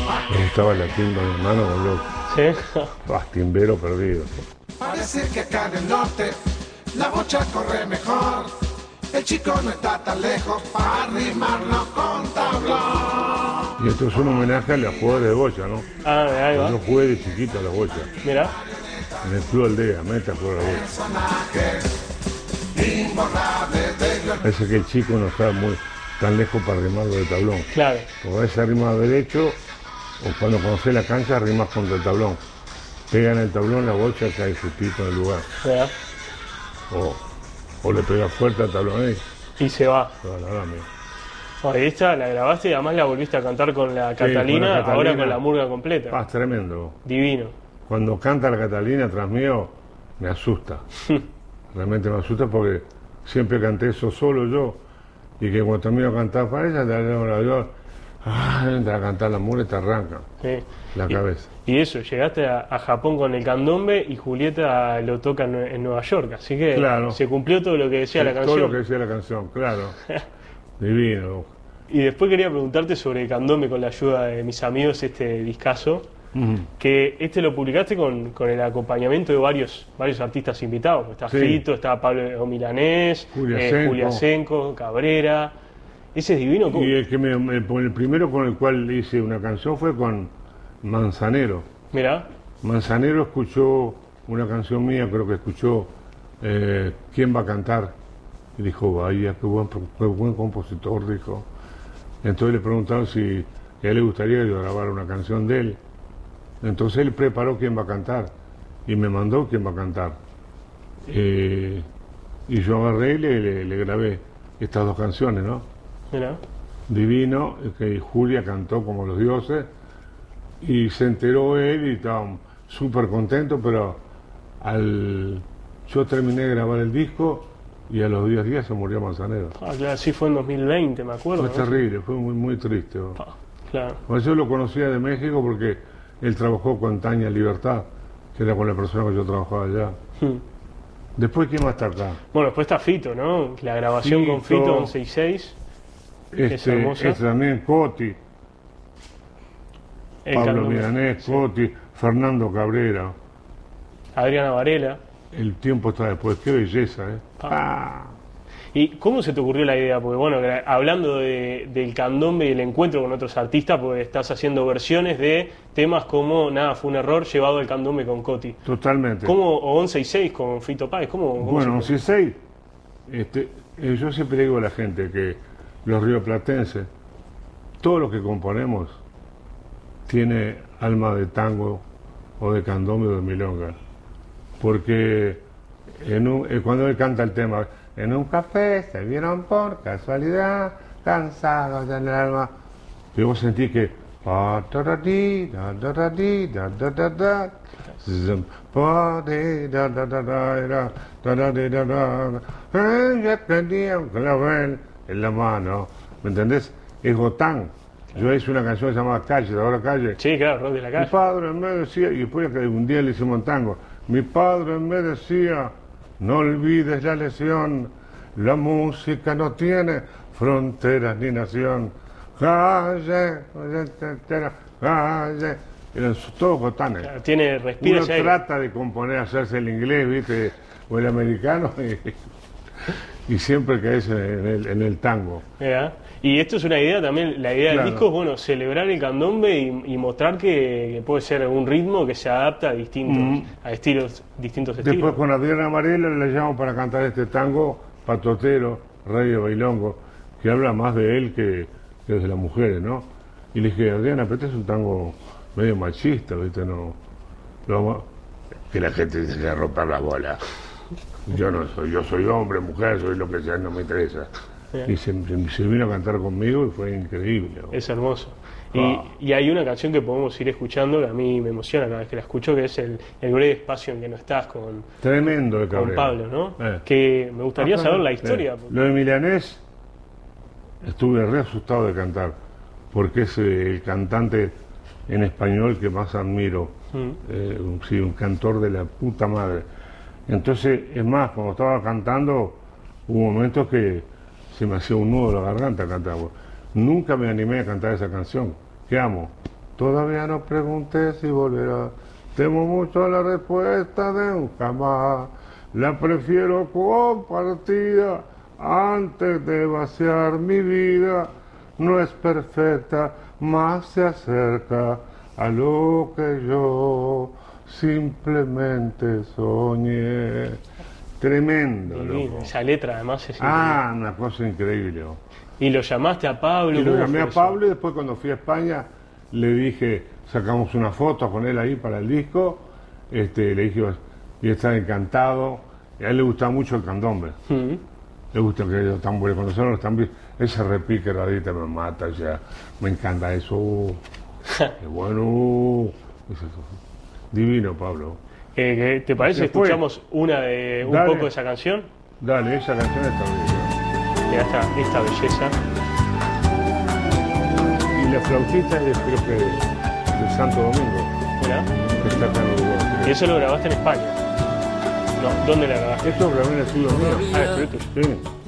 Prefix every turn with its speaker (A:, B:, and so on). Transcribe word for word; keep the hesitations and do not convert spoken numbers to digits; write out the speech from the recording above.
A: Me gustaba la timba de mi hermano con loco.
B: ¿Sí?
A: Ah, timbero perdido.
C: Parece que acá en el norte la bocha corre mejor. El chico no está tan lejos para rimarnos con tablón.
A: Y esto es un homenaje a los jugadores de bocha, ¿no?
B: Ah, ahí va.
A: Yo jugué de chiquito a la bocha.
B: Mirá.
A: En el Club Aldea, meta por la bocha.
C: Personaje imborrable de los...
A: Parece que el chico no está muy tan lejos para rimarlo de tablón.
B: Claro.
A: O a veces rima derecho, o cuando conoces la cancha rimas contra el tablón. Pega en el tablón la bocha, cae justito en el lugar.
B: Mirá.
A: O, o le pega fuerte al tablón ahí.
B: Y se va.
A: No, la verdad, mira.
B: Bueno, y esta la grabaste y además la volviste a cantar con la Catalina,
A: con la Catalina.
B: ahora con la murga completa.
A: Ah, es tremendo.
B: Divino.
A: Cuando canta la Catalina tras mío, me asusta. Realmente me asusta porque siempre canté eso solo yo. Y que cuando termino de cantar para ella, te la yo, ah, entra a cantar la murga y te arranca
B: Sí.
A: la
B: Y-
A: cabeza.
B: Y eso, llegaste a, a Japón con el candombe y Julieta lo toca en, en Nueva York, así que
A: Claro.
B: se cumplió todo lo que decía la
A: Todo
B: canción.
A: lo que decía la canción, claro. Divino.
B: Y después quería preguntarte sobre el candombe con la ayuda de mis amigos, este discazo, que este lo publicaste con, con el acompañamiento de varios, varios artistas invitados. Está
A: Sí.
B: Fito, está Pablo Milanés,
A: Julia
B: eh,
A: Senco.
B: Julia Senco, Cabrera. Ese es divino. ¿Cómo?
A: Y el, que me, me- el primero con el cual hice una canción fue con Manzanero.
B: Mirá,
A: Manzanero escuchó una canción mía, creo que escuchó eh, ¿Quién va a cantar? Y dijo, vaya, qué buen, pro- qué buen compositor, dijo. Entonces le preguntaron si a él le gustaría que yo grabara una canción de él. Entonces él preparó ¿Quién va a cantar? Y me mandó ¿Quién va a cantar? Eh, y yo agarré y le, le- le grabé estas dos canciones, ¿no?
B: mirá.
A: Divino, que Julia cantó como los dioses, y se enteró él y estaba súper contento, pero al yo terminé de grabar el disco y a los diez días se murió Manzanero.
B: Ah, claro, sí fue en dos mil veinte, me acuerdo.
A: Fue
B: ¿no?
A: terrible, fue muy, muy triste. ¿no?
B: Ah, claro.
A: Bueno, yo lo conocía de México porque él trabajó con Tania Libertad, que era con la persona que yo trabajaba allá.
B: Hmm.
A: Después, ¿quién va a estar acá?
B: Bueno, después está Fito, ¿no? La grabación con
A: Fito.
B: Fito once y seis.
A: Este,
B: hermosa.
A: este también, Coti,
B: El
A: Pablo
B: candombe.
A: Milanés, Coti, Fernando Cabrera.
B: Adriana Varela.
A: El tiempo está después, qué belleza, ¿eh? Ah.
B: ¿Y cómo se te ocurrió la idea? Porque bueno, gra- hablando de- del candombe y el encuentro con otros artistas, porque estás haciendo versiones de temas como Nada fue un error llevado al candombe con Coti.
A: Totalmente.
B: ¿Cómo, o once y seis con Fito Páez? ¿Cómo, cómo
A: Bueno,
B: se te-
A: si seis, este, eh, yo siempre le digo a la gente que los rioplatenses, todo lo que componemos tiene alma de tango o de candombe o de milonga. Porque en un- eh, cuando él canta el tema, en un café se vieron por casualidad, cansados en el alma, y vos sentís que pa, tarati, da, da, da, di, da, da, da, da, zum, pa, di, da, da, da, da, da, da, da, di, da, da, eh, ya tenía un clavel en la mano, ¿me entendés? Es Gotán. Yo hice una canción llamada Calle, ahora Calle.
B: Sí, claro, rock de la
A: Mi
B: calle.
A: padre me decía, y después que un día le hicimos un tango, mi padre me decía, no olvides la lesión, la música no tiene fronteras ni nación. Calle, calle, eran todos gotanes.
B: Claro, tiene, respira
A: Uno
B: ese aire.
A: trata de componer, hacerse el inglés, ¿viste? O el americano, y, y siempre caes en el, en el tango.
B: Mirá. Y esto es una idea también, la idea
A: Claro.
B: del disco es bueno, celebrar el candombe y, y mostrar que, que puede ser un ritmo que se adapta a distintos,
A: Mm.
B: a estilos, distintos
A: Después
B: estilos.
A: con Adriana Varela le llamo para cantar este tango patotero, Radio Bailongo, que habla más de él que, que de las mujeres, ¿no? Y le dije, Adriana, pero este es un tango medio machista, ¿viste? No, lo vamos a- que la gente dice que romper la bola. Yo no soy, yo soy hombre, mujer, soy lo que sea, no me interesa.
B: Bien.
A: Y se, se- se vino a cantar conmigo y fue increíble. ¿no?
B: Es hermoso.
A: Ah.
B: Y, y hay una canción que podemos ir escuchando que a mí me emociona cada vez que la escucho, que es el, el breve espacio en que no estás con,
A: Tremendo de
B: con
A: Cabrera.
B: Pablo, ¿no?
A: Eh.
B: Que me gustaría
A: Ah,
B: saber la
A: eh,
B: historia.
A: Lo de Milanés, estuve re asustado de cantar, porque es eh, el cantante en español que más admiro,
B: Mm.
A: eh, un, sí, un cantor de la puta madre. Entonces, es más, cuando estaba cantando, hubo momentos que se me hacía un nudo en la garganta cantar. Nunca me animé a cantar esa canción, que amo, Todavía no pregunté si volverá. Temo mucho la respuesta de un jamás. La prefiero compartida antes de vaciar mi vida. No es perfecta, más se acerca a lo que yo simplemente soñé. Tremendo,
B: Divino.
A: loco.
B: Esa letra además es
A: Ah, una cosa increíble.
B: increíble. Y lo llamaste a Pablo.
A: Y lo
B: ¿cómo
A: llamé
B: fue
A: a
B: eso?
A: Pablo y después cuando fui a España le dije, sacamos una foto con él ahí para el disco, este, le dije, y está encantado, y a él le gusta mucho el candombe,
B: Mm.
A: le gusta que yo tan bueno, conocerlo los tambores, ese repique radita me mata ya, me encanta eso, uh, qué bueno, uh, eso, divino Pablo.
B: Eh, ¿qué- ¿Te parece?
A: Después,
B: Escuchamos una de, un
A: dale.
B: poco de esa canción.
A: Dale, esa canción está bien.
B: Mira esta, esta belleza.
A: Y la flautita es, creo que, de Santo Domingo,
B: Mira.
A: que está acá en Uruguay.
B: Y eso lo grabaste en España. No, ¿dónde la grabaste?
A: Esto lo grabé en el estudio mío.
B: Ah, el estudio tuyo.
A: Sí.